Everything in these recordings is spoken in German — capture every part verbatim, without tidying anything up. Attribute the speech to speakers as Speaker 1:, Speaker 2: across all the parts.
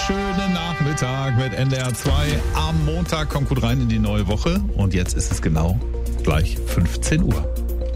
Speaker 1: Schönen Nachmittag mit N D R zwei. Am Montag kommt gut rein in die neue Woche und jetzt ist es genau gleich fünfzehn Uhr.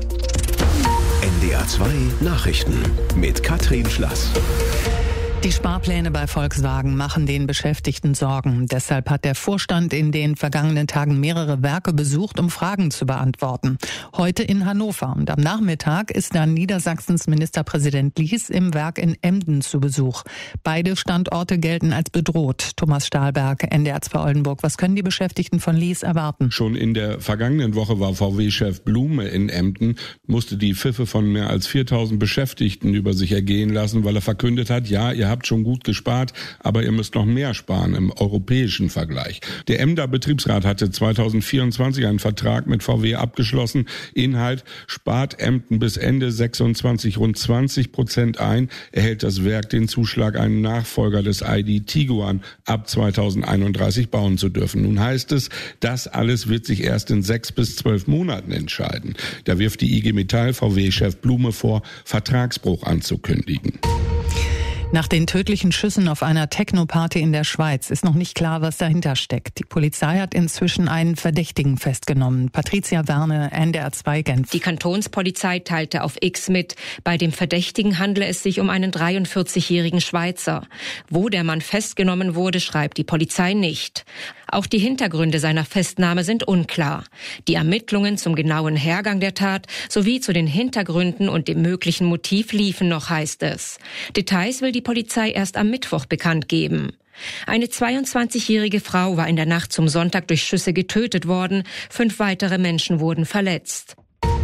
Speaker 2: N D R zwei Nachrichten mit Katrin Schlass.
Speaker 3: Die Sparpläne bei Volkswagen machen den Beschäftigten Sorgen. Deshalb hat der Vorstand in den vergangenen Tagen mehrere Werke besucht, um Fragen zu beantworten. Heute in Hannover und am Nachmittag ist dann Niedersachsens Ministerpräsident Lies im Werk in Emden zu Besuch. Beide Standorte gelten als bedroht. Thomas Stahlberg, N D R zwei Oldenburg. Was können die Beschäftigten von Lies erwarten?
Speaker 4: Schon in der vergangenen Woche war V W-Chef Blume in Emden, musste die Pfiffe von mehr als viertausend Beschäftigten über sich ergehen lassen, weil er verkündet hat, ja, ihr habt schon gut gespart, aber ihr müsst noch mehr sparen im europäischen Vergleich. Der Emder Betriebsrat hatte zweitausendvierundzwanzig einen Vertrag mit V W abgeschlossen. Inhalt: spart Emden bis Ende sechsundzwanzig rund zwanzig Prozent ein, erhält das Werk den Zuschlag, einen Nachfolger des I D Tiguan ab zweitausendeinunddreißig bauen zu dürfen. Nun heißt es, das alles wird sich erst in sechs bis zwölf Monaten entscheiden. Da wirft die I G Metall V W-Chef Blume vor, Vertragsbruch anzukündigen.
Speaker 3: Nach den tödlichen Schüssen auf einer Techno-Party in der Schweiz ist noch nicht klar, was dahinter steckt. Die Polizei hat inzwischen einen Verdächtigen festgenommen. Patricia Werne, N D R zwei Genf.
Speaker 5: Die Kantonspolizei teilte auf X mit, bei dem Verdächtigen handle es sich um einen dreiundvierzigjährigen Schweizer. Wo der Mann festgenommen wurde, schreibt die Polizei nicht. Auch die Hintergründe seiner Festnahme sind unklar. Die Ermittlungen zum genauen Hergang der Tat sowie zu den Hintergründen und dem möglichen Motiv liefen noch, heißt es. Details will die Polizei erst am Mittwoch bekannt geben. Eine zweiundzwanzigjährige Frau war in der Nacht zum Sonntag durch Schüsse getötet worden. Fünf weitere Menschen wurden verletzt.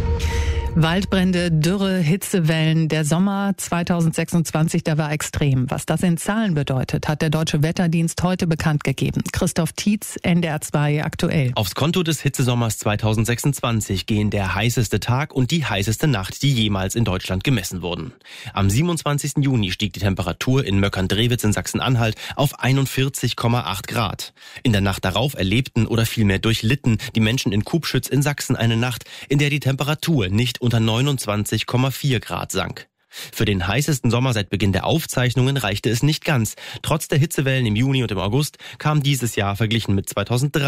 Speaker 3: Waldbrände, Dürre, Hitzewellen. Der Sommer zweitausendsechsundzwanzig, der war extrem. Was das in Zahlen bedeutet, hat der Deutsche Wetterdienst heute bekannt gegeben. Christoph Tietz, N D R zwei aktuell.
Speaker 6: Aufs Konto des Hitzesommers zweitausendsechsundzwanzig gehen der heißeste Tag und die heißeste Nacht, die jemals in Deutschland gemessen wurden. Am siebenundzwanzigsten Juni stieg die Temperatur in Möckern-Drewitz in Sachsen-Anhalt auf einundvierzig Komma acht Grad. In der Nacht darauf erlebten oder vielmehr durchlitten die Menschen in Kubschütz in Sachsen eine Nacht, in der die Temperatur nicht unter neunundzwanzig Komma vier Grad sank. Für den heißesten Sommer seit Beginn der Aufzeichnungen reichte es nicht ganz. Trotz der Hitzewellen im Juni und im August kam dieses Jahr verglichen mit zweitausenddrei